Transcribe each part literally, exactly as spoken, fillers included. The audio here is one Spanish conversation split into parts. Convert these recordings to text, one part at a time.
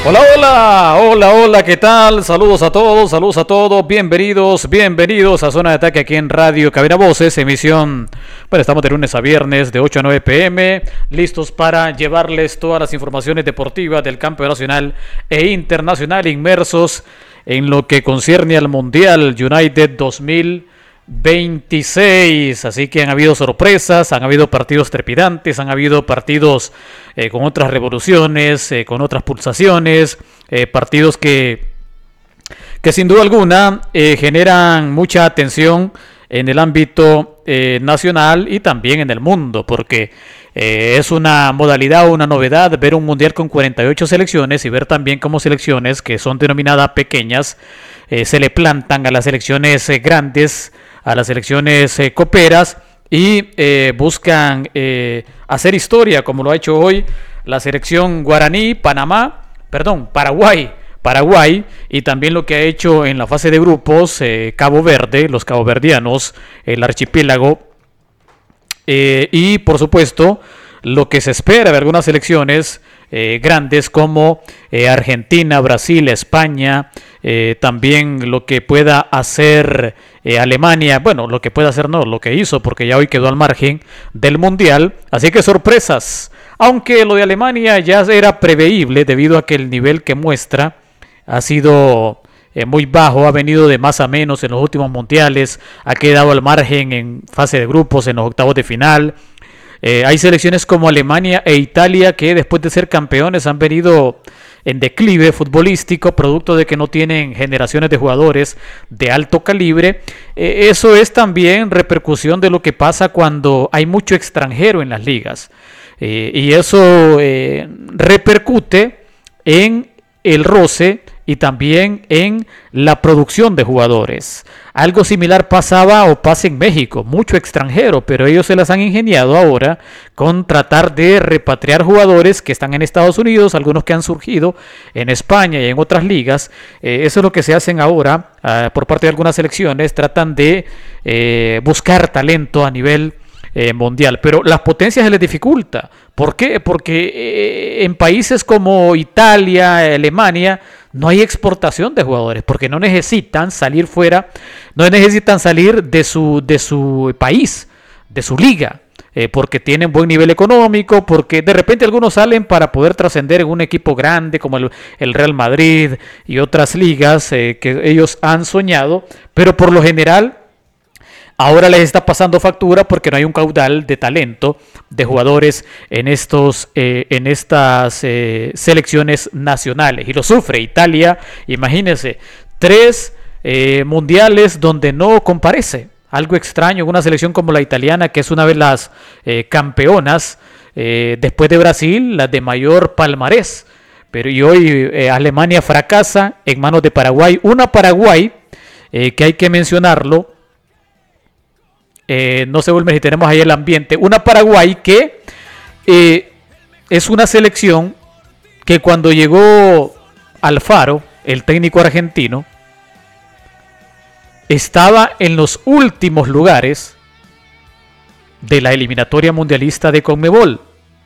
Hola, hola, hola, hola, ¿qué tal? Saludos a todos, saludos a todos, bienvenidos, bienvenidos a Zona de Ataque aquí en Radio Cabina Voces, emisión, bueno, estamos de lunes a viernes de ocho a nueve pm, listos para llevarles todas las informaciones deportivas del campo nacional e internacional, inmersos en lo que concierne al Mundial United dos mil veintiséis, así que han habido sorpresas, han habido partidos trepidantes, han habido partidos eh, con otras revoluciones, eh, con otras pulsaciones, eh, partidos que, que sin duda alguna eh, generan mucha atención en el ámbito eh, nacional y también en el mundo, porque eh, es una modalidad, una novedad ver un mundial con cuarenta y ocho selecciones y ver también cómo selecciones que son denominadas pequeñas eh, se le plantan a las selecciones eh, grandes, a las selecciones eh, coperas y eh, buscan eh, hacer historia, como lo ha hecho hoy la selección guaraní, Panamá, perdón, Paraguay, Paraguay, y también lo que ha hecho en la fase de grupos eh, Cabo Verde, los caboverdianos, el archipiélago, eh, y por supuesto lo que se espera de algunas selecciones eh, grandes como eh, Argentina, Brasil, España, eh, también lo que pueda hacer eh, Alemania, bueno, lo que pueda hacer no, lo que hizo, porque ya hoy quedó al margen del Mundial, así que sorpresas, aunque lo de Alemania ya era preveíble debido a que el nivel que muestra ha sido eh, muy bajo, ha venido de más a menos en los últimos mundiales, ha quedado al margen en fase de grupos, en los octavos de final. Eh, hay selecciones como Alemania e Italia que después de ser campeones han venido en declive futbolístico, producto de que no tienen generaciones de jugadores de alto calibre. Eh, eso es también repercusión de lo que pasa cuando hay mucho extranjero en las ligas. Eh, y eso eh, repercute en el roce y también en la producción de jugadores. Algo similar pasaba o pasa en México, mucho extranjero, pero ellos se las han ingeniado ahora con tratar de repatriar jugadores que están en Estados Unidos, algunos que han surgido en España y en otras ligas. Eh, eso es lo que se hacen ahora uh, por parte de algunas selecciones, tratan de eh, buscar talento a nivel Eh, mundial, pero las potencias se les dificulta. ¿Por qué? Porque eh, en países como Italia, Alemania, no hay exportación de jugadores, porque no necesitan salir fuera, no necesitan salir de su, de su país, de su liga, eh, porque tienen buen nivel económico, porque de repente algunos salen para poder trascender en un equipo grande como el, el Real Madrid y otras ligas eh, que ellos han soñado, pero por lo general ahora les está pasando factura porque no hay un caudal de talento de jugadores en estos eh, en estas eh, selecciones nacionales. Y lo sufre Italia, imagínense, tres eh, mundiales donde no comparece. Algo extraño en una selección como la italiana, que es una de las eh, campeonas, eh, después de Brasil, las de mayor palmarés. Pero y hoy eh, Alemania fracasa en manos de Paraguay. Una Paraguay eh, que hay que mencionarlo. Eh, no sé, Wilmer, si tenemos ahí el ambiente. Una Paraguay que eh, es una selección que cuando llegó Alfaro, el técnico argentino, estaba en los últimos lugares de la eliminatoria mundialista de Conmebol.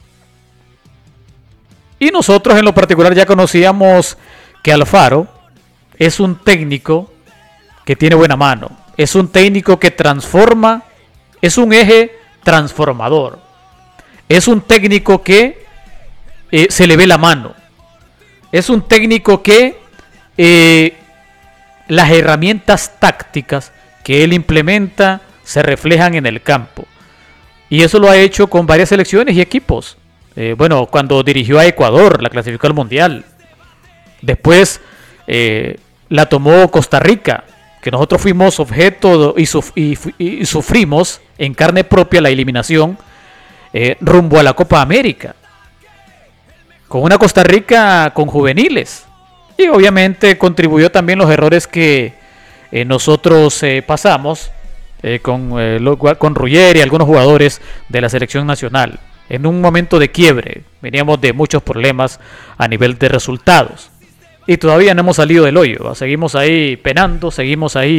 Y nosotros en lo particular ya conocíamos que Alfaro es un técnico que tiene buena mano. Es un técnico que transforma. Es un eje transformador. Es un técnico que eh, se le ve la mano. Es un técnico que eh, las herramientas tácticas que él implementa se reflejan en el campo. Y eso lo ha hecho con varias selecciones y equipos. Eh, bueno, cuando dirigió a Ecuador, la clasificó al Mundial. Después eh, la tomó Costa Rica, que nosotros fuimos objeto y, suf- y, y sufrimos en carne propia la eliminación eh, rumbo a la Copa América, con una Costa Rica con juveniles, y obviamente contribuyó también los errores que eh, nosotros eh, pasamos eh, con, eh, lo, con Ruggeri y algunos jugadores de la selección nacional, en un momento de quiebre. Veníamos de muchos problemas a nivel de resultados. Y todavía no hemos salido del hoyo. Seguimos ahí penando, seguimos ahí